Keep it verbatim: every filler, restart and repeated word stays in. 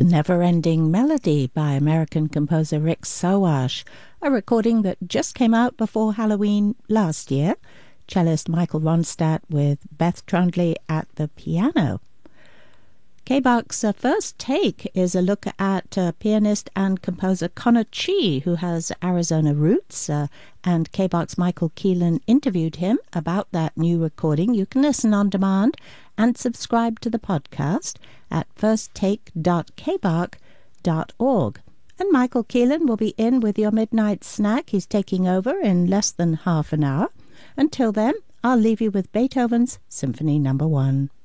Never-Ending Melody by American composer Rick Sowash, a recording that just came out before Halloween last year. Cellist Michael Ronstadt with Beth Trundley at the piano. K-Buck's uh, first take is a look at uh, pianist and composer Connor Chee, who has Arizona roots, uh, and K-Buck's Michael Keelan interviewed him about that new recording. You can listen on demand and subscribe to the podcast at first take dot k buck dot org. And Michael Keelan will be in with your midnight snack. He's taking over in less than half an hour. Until then, I'll leave you with Beethoven's Symphony Number One.